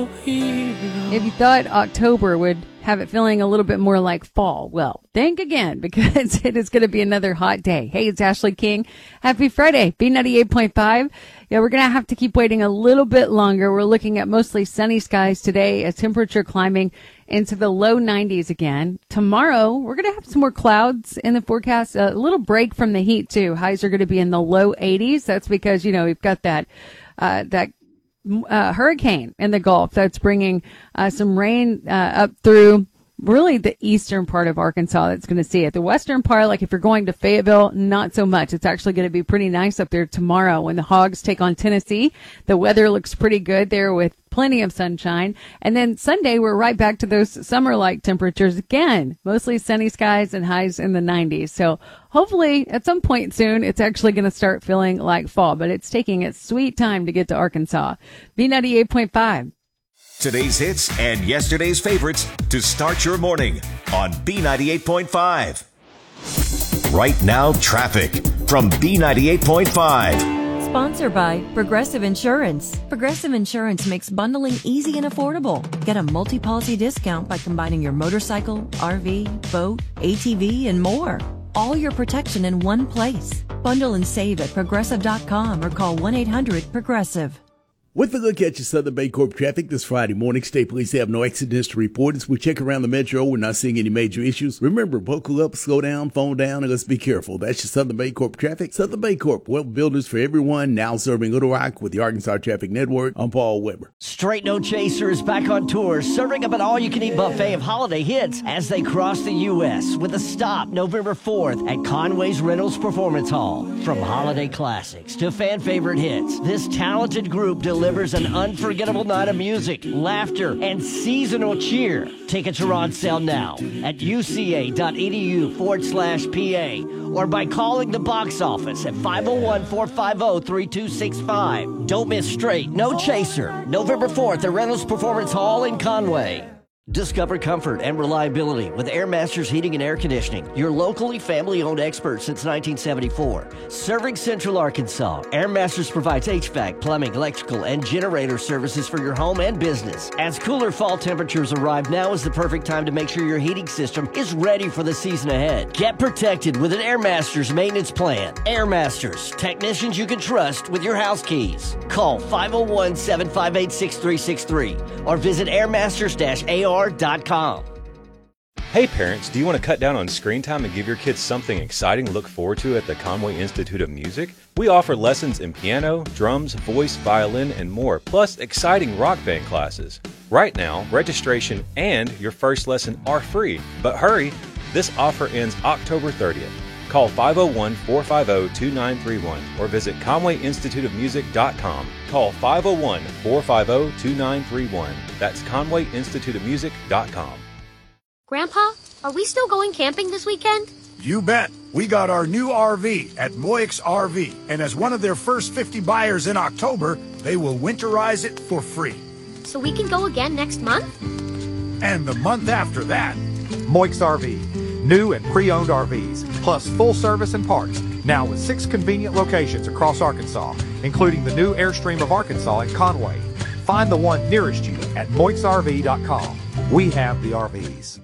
If you thought October would have it feeling a little bit more like fall, well, think again, because it is going to be another hot day. Hey, it's Ashley King. Happy Friday, B98.5. Yeah, we're going to have to keep waiting a little bit longer. We're looking at mostly sunny skies today, a temperature climbing into the low 90s again. Tomorrow, we're going to have some more clouds in the forecast, a little break from the heat too. Highs are going to be in the low 80s. That's because, we've got that hurricane in the Gulf that's bringing some rain up through really the eastern part of Arkansas. That's going to see it. The western part, like if you're going to Fayetteville, not so much. It's actually going to be pretty nice up there tomorrow when the Hogs take on Tennessee. The weather looks pretty good there with plenty of sunshine. And then Sunday, we're right back to those summer-like temperatures again. Mostly sunny skies and highs in the 90s. So hopefully at some point soon, it's actually going to start feeling like fall, but it's taking its sweet time to get to Arkansas. B98.5. Today's hits and yesterday's favorites to start your morning on B98.5. Right now, traffic from B98.5. Sponsored by Progressive Insurance. Progressive Insurance makes bundling easy and affordable. Get a multi-policy discount by combining your motorcycle, RV, boat, ATV, and more. All your protection in one place. Bundle and save at Progressive.com or call 1-800-PROGRESSIVE. With a look at your Southern Bancorp traffic this Friday morning, State Police have no accidents to report. As we check around the metro, we're not seeing any major issues. Remember, buckle up, slow down, phone down, and let's be careful. That's your Southern Bancorp traffic. Southern Bancorp, well, builders for everyone, now serving Little Rock with the Arkansas Traffic Network. I'm Paul Weber. Straight No Chaser is back on tour, serving up an all-you-can-eat buffet of holiday hits as they cross the U.S. with a stop November 4th at Conway's Reynolds Performance Hall. From holiday classics to fan-favorite hits, this talented group delivers an unforgettable night of music, laughter, and seasonal cheer. Tickets are on sale now at uca.edu/PA or by calling the box office at 501-450-3265. Don't miss Straight No Chaser, November 4th at Reynolds Performance Hall in Conway. Discover comfort and reliability with Air Masters Heating and Air Conditioning, your locally family-owned expert since 1974. Serving Central Arkansas, Air Masters provides HVAC, plumbing, electrical, and generator services for your home and business. As cooler fall temperatures arrive, now is the perfect time to make sure your heating system is ready for the season ahead. Get protected with an Air Masters maintenance plan. Air Masters, technicians you can trust with your house keys. Call 501-758-6363 or visit airmasters-ar.com. Hey parents, do you want to cut down on screen time and give your kids something exciting to look forward to at the Conway Institute of Music? We offer lessons in piano, drums, voice, violin, and more, plus exciting rock band classes. Right now, registration and your first lesson are free, but hurry, this offer ends October 30th. Call 501-450-2931 or visit ConwayInstituteofMusic.com. Call 501-450-2931. That's ConwayInstituteofMusic.com. Grandpa, are we still going camping this weekend? You bet. We got our new RV at Moix RV, and as one of their first 50 buyers in October, they will winterize it for free. So we can go again next month? And the month after that. Moix RV. New and pre-owned RVs, plus full service and parts. Now with 6 convenient locations across Arkansas, including the new Airstream of Arkansas in Conway. Find the one nearest you at moixrv.com. We have the RVs.